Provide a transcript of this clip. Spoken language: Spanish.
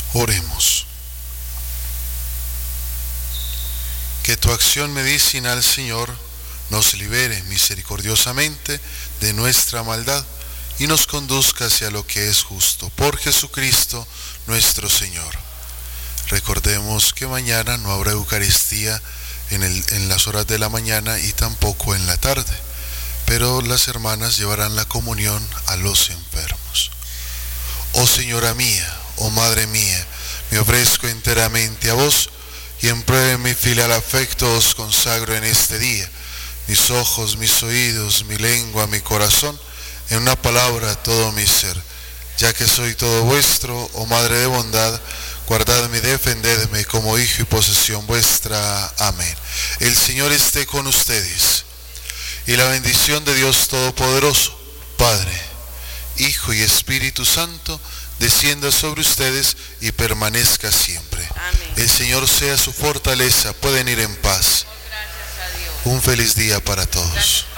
Oremos. Que tu acción medicinal, Señor, nos libere misericordiosamente de nuestra maldad y nos conduzca hacia lo que es justo. Por Jesucristo nuestro Señor. Recordemos que mañana no habrá Eucaristía en las horas de la mañana y tampoco en la tarde, pero las hermanas llevarán la comunión a los enfermos. Oh Señora mía, oh Madre mía, me ofrezco enteramente a vos y en prueba de mi filial afecto os consagro en este día mis ojos, mis oídos, mi lengua, mi corazón, en una palabra todo mi ser, ya que soy todo vuestro, oh Madre de bondad, guardadme y defendedme como hijo y posesión vuestra. Amén. El Señor esté con ustedes, y la bendición de Dios Todopoderoso, Padre, Hijo y Espíritu Santo, descienda sobre ustedes y permanezca siempre. Amén. El Señor sea su fortaleza, pueden ir en paz. Un feliz día para todos.